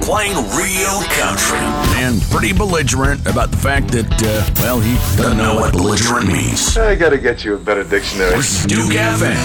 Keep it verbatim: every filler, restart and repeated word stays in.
playing real country. And pretty belligerent about the fact that, uh, well, he Doesn't know what belligerent means. I gotta get you a better dictionary. This is Duke F M.